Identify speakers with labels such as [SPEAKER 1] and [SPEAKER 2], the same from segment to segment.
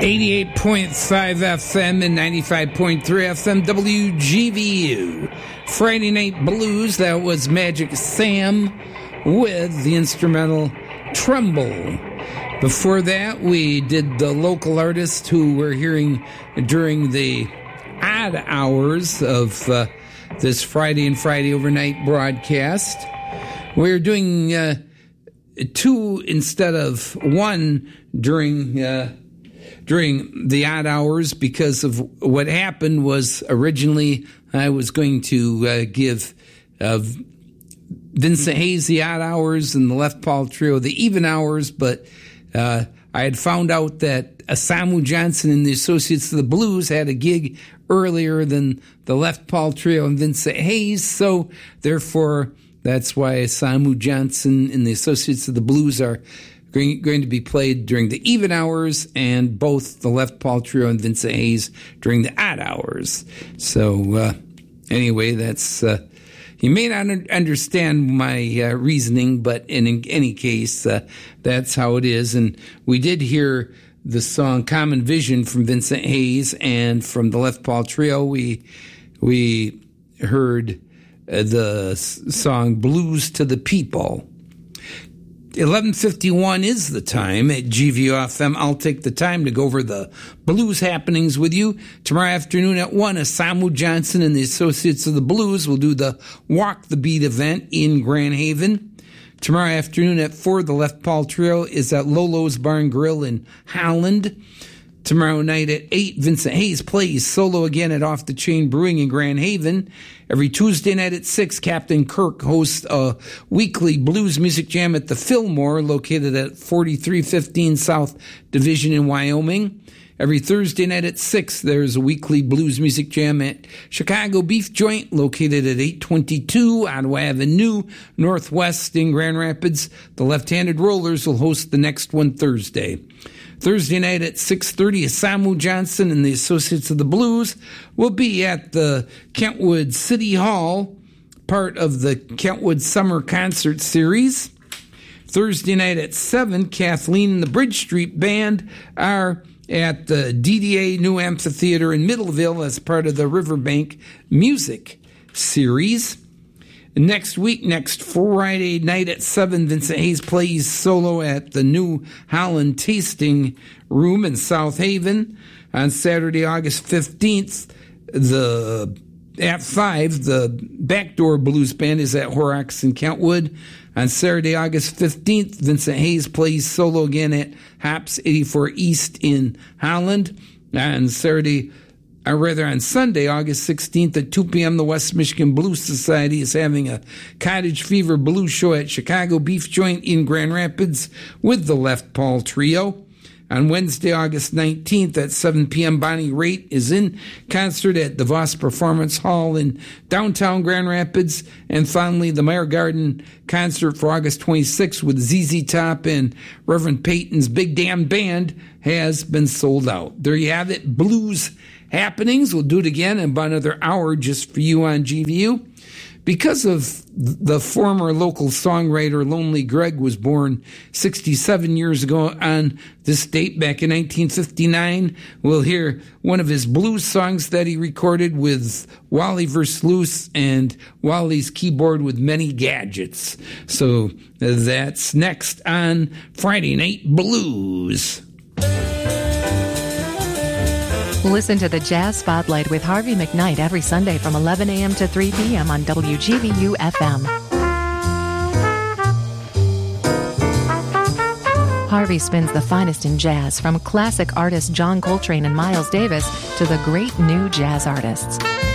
[SPEAKER 1] 88.5 FM and 95.3 FM WGVU. Friday Night Blues, that was Magic Sam with the instrumental Tremble. Before that, we did the local artist who we're hearing during the odd hours of this Friday and Friday overnight broadcast. We're doing two instead of one during the odd hours because of what happened was originally I was going to give Vincent Hayes the odd hours and the Left Paul Trio the even hours, but I had found out that Asamu Johnson and the Associates of the Blues had a gig earlier than the Left Paul Trio and Vincent Hayes, so therefore that's why Asamu Johnson and the Associates of the Blues are going to be played during the even hours, and both the Left Paul Trio and Vincent Hayes during the odd hours. So anyway, that's you may not understand my reasoning, but in any case, that's how it is. And we did hear the song Common Vision from Vincent Hayes, and from the Left Paul Trio, we heard the song Blues to the People. 11:51 is the time at GVOFM. I'll take the time to go over the blues happenings with you. Tomorrow afternoon at 1, Asamu Johnson and the Associates of the Blues will do the Walk the Beat event in Grand Haven. Tomorrow afternoon at 4, the Left Paul Trio is at Lolo's Barn Grill in Holland. Tomorrow night at 8, Vincent Hayes plays solo again at Off the Chain Brewing in Grand Haven. Every Tuesday night at 6, Captain Kirk hosts a weekly blues music jam at the Fillmore, located at 4315 South Division in Wyoming. Every Thursday night at 6, there's a weekly blues music jam at Chicago Beef Joint, located at 822 Ottawa Avenue, Northwest in Grand Rapids. The Left-Handed Rollers will host the next one Thursday. Thursday night at 6:30, Asamu Johnson and the Associates of the Blues will be at the Kentwood City Hall, part of the Kentwood Summer Concert Series. Thursday night at 7, Kathleen and the Bridge Street Band are at the DDA New Amphitheater in Middleville as part of the Riverbank Music Series. Next week, next Friday night at 7, Vincent Hayes plays solo at the New Holland Tasting Room in South Haven. On Saturday, August 15th, at 5, the Backdoor Blues Band is at Horrocks in Kentwood. On Saturday, August 15th, Vincent Hayes plays solo again at Hops 84 East in Holland. On Sunday, August 16th at 2 p.m., the West Michigan Blues Society is having a Cottage Fever Blues show at Chicago Beef Joint in Grand Rapids with the Left Paul Trio. On Wednesday, August 19th at 7 p.m., Bonnie Raitt is in concert at the Voss Performance Hall in downtown Grand Rapids. And finally, the Meyer Garden concert for August 26th with ZZ Top and Reverend Peyton's Big Damn Band has been sold out. There you have it, blues happenings. We'll do it again in about another hour just for you on GVU. Because of the former local songwriter Lonely Greg was born 67 years ago on this date back in 1959, we'll hear one of his blues songs that he recorded with Wally Versluis and Wally's keyboard with many gadgets. So that's next on Friday Night Blues.
[SPEAKER 2] Listen to the Jazz Spotlight with Harvey McKnight every Sunday from 11 a.m. to 3 p.m. on WGVU-FM. Harvey spins the finest in jazz, from classic artists John Coltrane and Miles Davis to the great new jazz artists.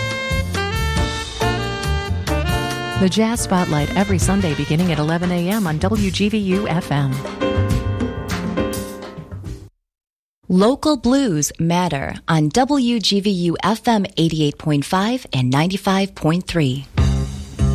[SPEAKER 2] The Jazz Spotlight every Sunday beginning at 11 a.m. on WGVU-FM.
[SPEAKER 3] Local blues matter on WGVU FM 88.5 and 95.3.